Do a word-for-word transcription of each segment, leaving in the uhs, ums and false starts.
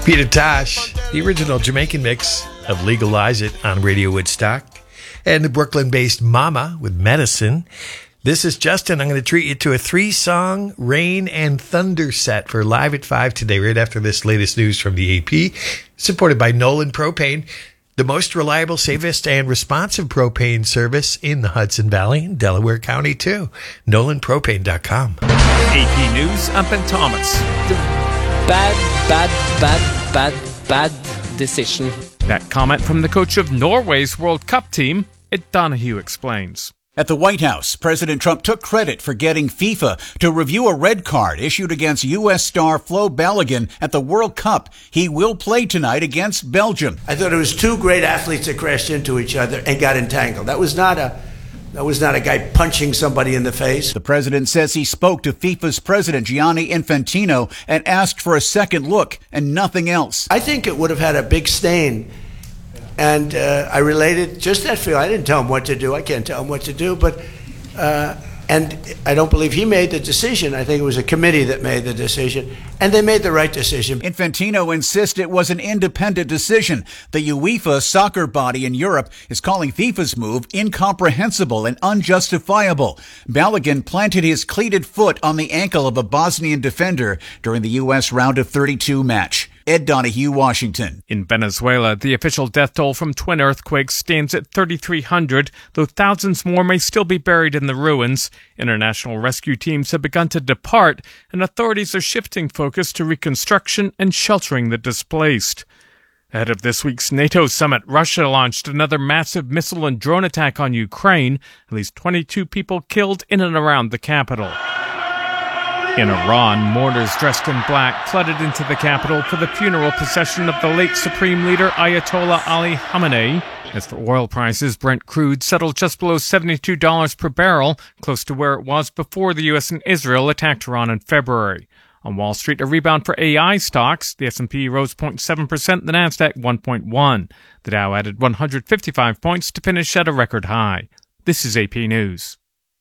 Peter Tosh, the original Jamaican mix of Legalize It on Radio Woodstock, and the Brooklyn-based Mama with Medicine. This is Justin. I'm going to treat you to a three-song Rain and Thunder set for Live at five today, right after this latest news from the A P, supported by Nolan Propane, the most reliable, safest, and responsive propane service in the Hudson Valley and Delaware County, too. nolan propane dot com. A P News, I'm Ben Thomas. The bad, bad, bad, bad, bad decision. That comment from the coach of Norway's World Cup team, Ed Donahue explains. At the White House, President Trump took credit for getting FIFA to review a red card issued against U S star Flo Balogun at the World Cup. He will play tonight against Belgium. I thought it was two great athletes that crashed into each other and got entangled. That was not a that was not a guy punching somebody in the face. The president says he spoke to FIFA's president Gianni Infantino and asked for a second look and nothing else. I think it would have had a big stain. And uh, I related just that feel. I didn't tell him what to do. I can't tell him what to do. But uh, and I don't believe he made the decision. I think it was a committee that made the decision. And they made the right decision. Infantino insists it was an independent decision. The UEFA soccer body in Europe is calling FIFA's move incomprehensible and unjustifiable. Balogun planted his cleated foot on the ankle of a Bosnian defender during the U S round of thirty-two match. Ed Donahue, Washington. In Venezuela, the official death toll from twin earthquakes stands at thirty-three hundred, though thousands more may still be buried in the ruins. International rescue teams have begun to depart, and authorities are shifting focus to reconstruction and sheltering the displaced. Ahead of this week's NATO summit, Russia launched another massive missile and drone attack on Ukraine. At least twenty-two people killed in and around the capital. In Iran, mourners dressed in black flooded into the capital for the funeral procession of the late Supreme Leader Ayatollah Ali Khamenei. As for oil prices, Brent crude settled just below seventy-two dollars per barrel, close to where it was before the U S and Israel attacked Iran in February. On Wall Street, a rebound for A I stocks. The S and P rose zero point seven percent, the Nasdaq one point one. The Dow added one hundred fifty-five points to finish at a record high. This is A P News.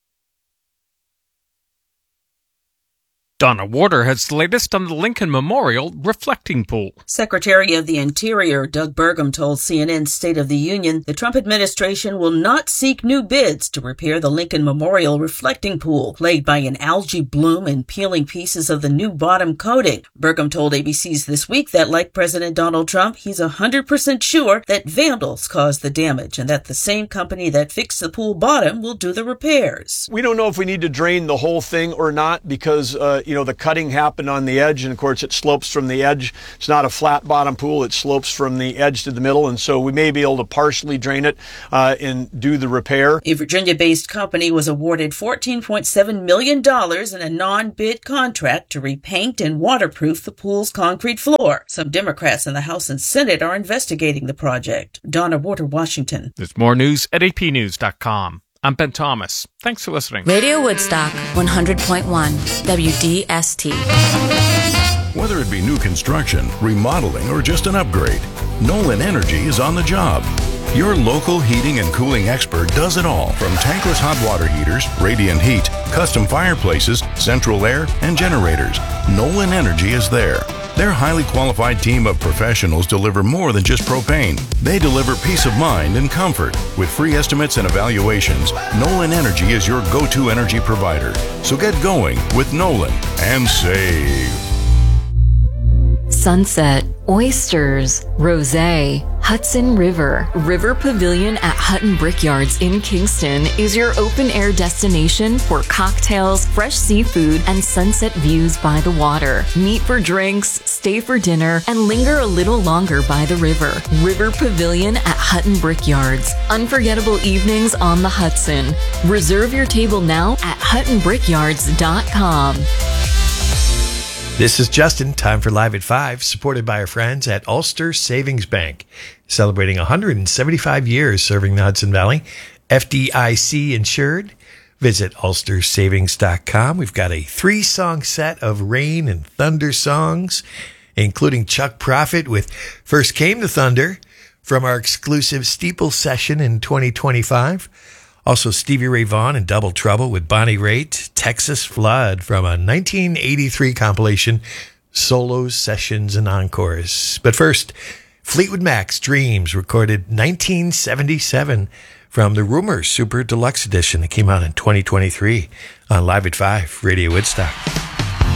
Donna Warder has the latest on the Lincoln Memorial reflecting pool. Secretary of the Interior Doug Burgum told C N N's State of the Union the Trump administration will not seek new bids to repair the Lincoln Memorial reflecting pool, plagued by an algae bloom and peeling pieces of the new bottom coating. Burgum told A B C's This Week that, like President Donald Trump, he's one hundred percent sure that vandals caused the damage and that the same company that fixed the pool bottom will do the repairs. We don't know if we need to drain the whole thing or not because, uh, you know, the cutting happened on the edge, and of course it slopes from the edge. It's not a flat bottom pool. It slopes from the edge to the middle, and so we may be able to partially drain it uh, and do the repair. A Virginia-based company was awarded fourteen point seven million dollars in a non-bid contract to repaint and waterproof the pool's concrete floor. Some Democrats in the House and Senate are investigating the project. Donna Warder, Washington. There's more news at A P news dot com. I'm Ben Thomas. Thanks for listening. Radio Woodstock, one hundred point one, W D S T. Whether it be new construction, remodeling, or just an upgrade, Nolan Energy is on the job. Your local heating and cooling expert does it all, from tankless hot water heaters, radiant heat, custom fireplaces, central air, and generators. Nolan Energy is there. Their highly qualified team of professionals deliver more than just propane. They deliver peace of mind and comfort. With free estimates and evaluations, Nolan Energy is your go-to energy provider. So get going with Nolan and save. Sunset, oysters, rosé, Hudson River. River Pavilion at Hutton Brickyards in Kingston is your open-air destination for cocktails, fresh seafood, and sunset views by the water. Meet for drinks, stay for dinner, and linger a little longer by the river. River Pavilion at Hutton Brickyards. Unforgettable evenings on the Hudson. Reserve your table now at hutton brickyards dot com. This is Justin. Time for Live at five, supported by our friends at Ulster Savings Bank, celebrating one hundred seventy-five years serving the Hudson Valley. F D I C insured. Visit ulster savings dot com. We've got a three-song set of rain and thunder songs, including Chuck Prophet with First Came the Thunder from our exclusive Steeple session in twenty twenty-five. Also, Stevie Ray Vaughan and Double Trouble with Bonnie Raitt, Texas Flood from a nineteen eighty-three compilation, solos, sessions, and encores. But first, Fleetwood Mac's Dreams, recorded nineteen seventy-seven from the Rumors Super Deluxe Edition that came out in twenty twenty-three on Live at five Radio Woodstock.